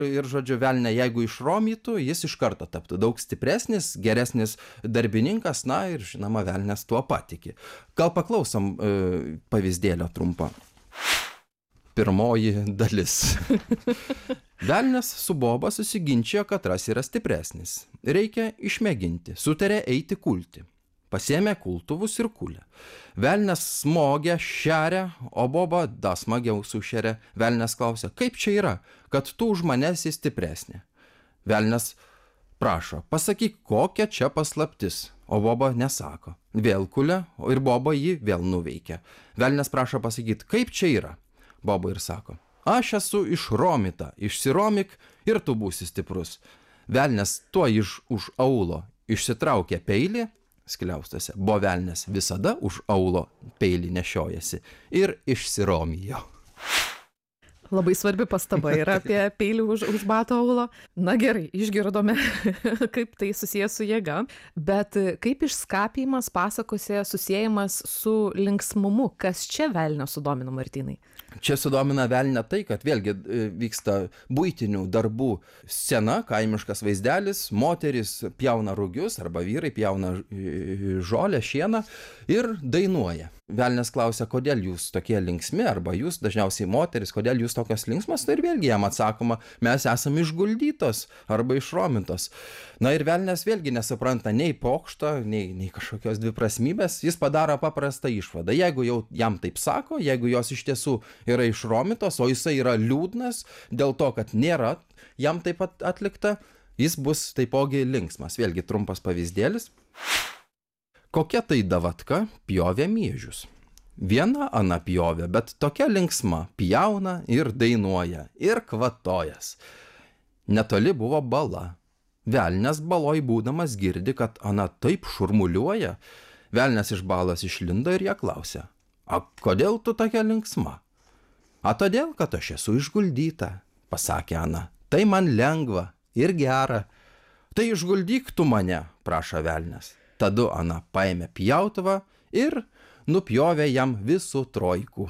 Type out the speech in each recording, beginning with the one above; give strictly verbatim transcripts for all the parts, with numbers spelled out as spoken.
ir žodžiu, velnė, jeigu išromytų, jis iš karto taptų daug stipresnis, geresnis darbininkas, na ir žinoma, velnės tuo patiki. Gal paklausom e, pavyzdėlio trumpo. Pirmoji dalis. Velnės su boba susiginčijo, katras yra stipresnis. Reikia išmėginti. Sutarė eiti kulti. Pasėmė kultuvus ir kulę. Velnės smogė, šeria, o boba dar smagiau sušeria. Velnės klausia, kaip čia yra, kad tu už mane esi stipresnė. Velnės prašo, pasakyk, kokia čia paslaptis. O boba nesako. Vėl kulė, ir boba jį vėl nuveikia. Velnės prašo pasakyti, kaip čia yra. Boba ir sako, aš esu išromita, išsiromik ir tu būsi stiprus. Velnės tuo iš už aulo išsitraukė peilį, skliaustose, bo velnės visada už aulo peilį nešiojasi ir išsiromijo. Labai svarbi pastaba yra apie peilį už, už bato aulo. Na gerai, išgirdome, kaip tai susijęs su jėga, bet kaip išskapijimas pasakose susiejamas su linksmumu, kas čia velnio sudomino, Martynai? Čia sudomina velnę tai, kad vėlgi vyksta buitinių darbų scena, kaimiškas vaizdelis, moteris pjauna rugius arba vyrai pjauna žolę, šieną ir dainuoja. Velnės klausia, kodėl jūs tokie linksmi, arba jūs, dažniausiai moteris, kodėl jūs tokios linksmas, tai ir vėlgi jam atsakoma, mes esame išguldytos arba išromintos. Na ir velnės vėlgi nesupranta nei pokšto, nei, nei kažkokios dviprasmybės, jis padaro paprastą išvadą. Jeigu jau jam taip sako, jeigu jos iš tiesų yra išromintos, o jisai yra liūdnas dėl to, kad nėra jam taip pat atlikta, jis bus taipogi linksmas. Vėlgi trumpas pavyzdėlis. Kokia tai davatka pjovė miežius. Viena ana pjovė, bet tokia linksma, pjauna ir dainuoja, ir kvatojas. Netoli buvo bala. Velnės baloj būdamas girdi, kad ana taip šurmuliuoja. Velnės iš balos išlindo ir ją klausia, a kodėl tu tokia linksma? A todėl, kad aš esu išguldyta, pasakė ana. Tai man lengva ir gera. Tai išguldyk tu mane, prašo velnės. Tada ana paėmė pjautuvą ir nupjovė jam visų trojkų.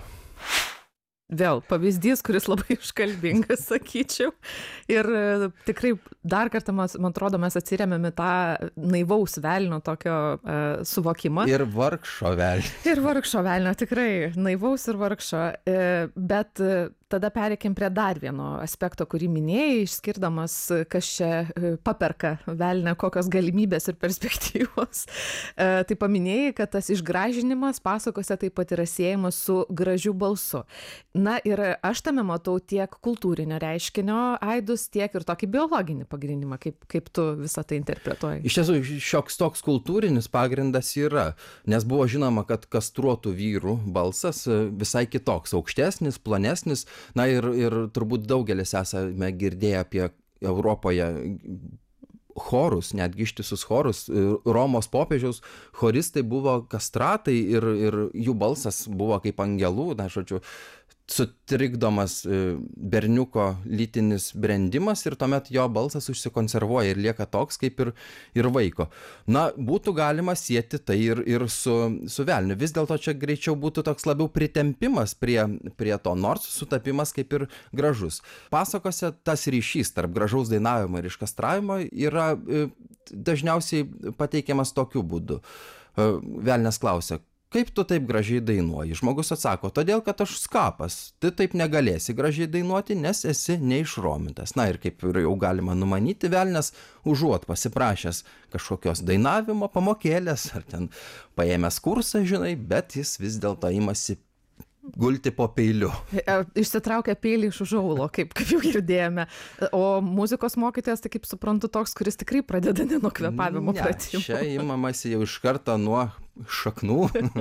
Vėl pavyzdys, kuris labai iškalbingas, sakyčiau. Ir tikrai dar kartą, man atrodo, mes atsiremiame tą naivaus velnio tokio uh, suvokimą. Ir vargšo velnio. Ir vargšo velnio, tikrai. Naivaus ir vargšo. Uh, bet uh, tada pereikim prie dar vieno aspekto, kurį minėjai, išskirdamas, kas čia paperka velnę, kokios galimybės ir perspektyvos. Uh, tai paminėjai, kad tas išgražinimas pasakose taip pat yra siejamas su gražiu balsu. Na ir aš tame matau tiek kultūrinio reiškinio aidus, tiek ir tokį biologinį pagrindimą, kaip, kaip tu visą tai interpretuoji. Iš tiesų, šioks toks kultūrinis pagrindas yra, nes buvo žinoma, kad kastruotų vyrų balsas visai kitoks, aukštesnis, plonesnis, na ir, ir turbūt daugelis esame girdėję apie Europoje chorus, netgi ištisus chorus. Romos popiežiaus choristai buvo kastratai ir, ir jų balsas buvo kaip angelų, na, žodžiu, sutrikdomas berniuko lytinis brendimas ir tuomet jo balsas užsikonservuoja ir lieka toks kaip ir, ir vaiko. Na, būtų galima sieti tai ir, ir su, su velniu. Vis dėlto čia greičiau būtų toks labiau pritempimas prie, prie to, nors sutapimas kaip ir gražus. Pasakose tas ryšys tarp gražaus dainavimo ir iškastravimo yra dažniausiai pateikiamas tokiu būdu. Velnias klausia, kaip tu taip gražiai dainuoji? Žmogus atsako, todėl, kad aš skapas. Tu taip negalėsi gražiai dainuoti, nes esi neišromintas. Na ir kaip jau galima numanyti, velnias užuot pasiprašęs kažkokios dainavimo pamokėlės, ar ten paėmęs kursą, žinai, bet jis vis dėlto imasi gulti po peiliu. Išsitraukia peilį iš už aulo, kaip, kaip jau girdėjome. O muzikos mokytojas, tai kaip suprantu, toks, kuris tikrai pradeda ne nuo kvėpavimo pratimų. Čia imamasi jau iš karto nuo šaknų.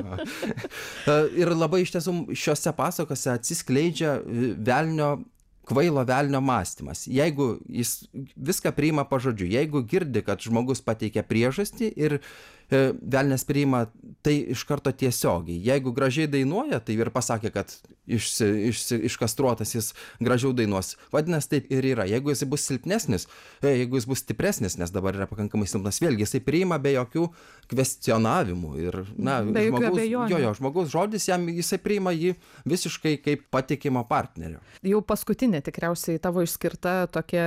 Ir labai iš tiesų šiuose pasakose atsiskleidžia velnio, kvailo velnio mąstymas. Jeigu jis viską priima pažodžiu, jeigu girdi, kad žmogus pateikia priežastį ir velnias priima tai iš karto tiesiogiai. Jeigu gražiai dainuoja, tai ir pasakė, kad išsi, išsi, iškastruotas jis gražiau dainuos. Vadinasi, taip ir yra. Jeigu jis bus silpnesnis, jeigu jis bus stipresnis, nes dabar yra pakankamai silpnas, vėlgi jisai priima be jokių kvestionavimų. Ir, na, be žmogaus, jo, jo, žmogaus žodis, jam, jisai priima jį visiškai kaip patikimo partnerio. Jau paskutinė tikriausiai tavo išskirta tokia